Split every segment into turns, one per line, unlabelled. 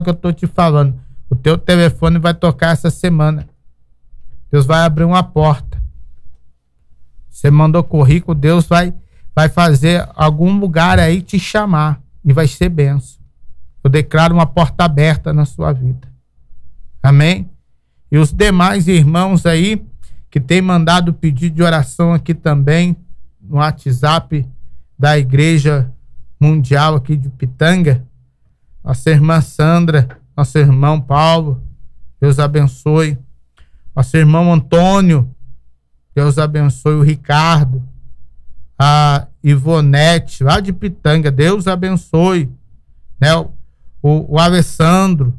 que eu tô te falando. O teu telefone vai tocar essa semana. Deus vai abrir uma porta. Você mandou currículo, Deus vai fazer algum lugar aí te chamar. E vai ser bênção. Eu declaro uma porta aberta na sua vida. Amém? E os demais irmãos aí que tem mandado pedido de oração aqui também no WhatsApp da Igreja Mundial aqui de Pitanga. Nossa irmã Sandra, nosso irmão Paulo, Deus abençoe. Nosso irmão Antônio, Deus abençoe. O Ricardo, a Ivonete, lá de Pitanga, Deus abençoe. Né? O Alessandro,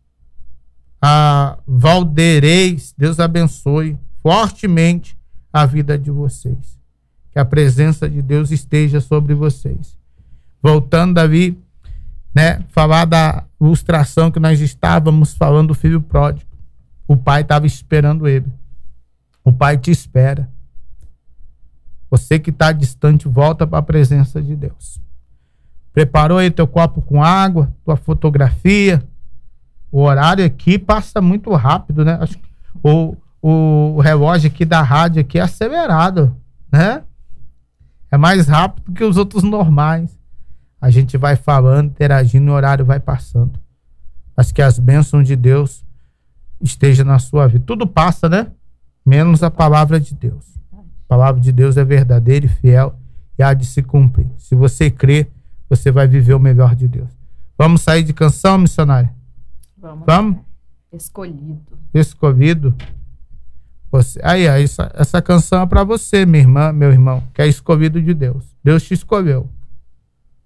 a Valdeirês, Deus abençoe fortemente a vida de vocês. Que a presença de Deus esteja sobre vocês. Voltando ali, né, falar da ilustração que nós estávamos falando do filho pródigo. O pai estava esperando ele. O pai te espera. Você que está distante, volta para a presença de Deus. Preparou aí teu copo com água, tua fotografia. O horário aqui passa muito rápido, né? Acho que o relógio aqui da rádio aqui é acelerado, né? É mais rápido que os outros normais. A gente vai falando, interagindo, o horário vai passando. Mas que as bênçãos de Deus estejam na sua vida. Tudo passa, né? Menos a palavra de Deus. A palavra de Deus é verdadeira e fiel e há de se cumprir. Se você crê, você vai viver o melhor de Deus. Vamos sair de canção, missionária? Vamos? Escolhido. Você, aí, essa canção é para você, minha irmã, meu irmão, que é escolhido de Deus. Deus te escolheu.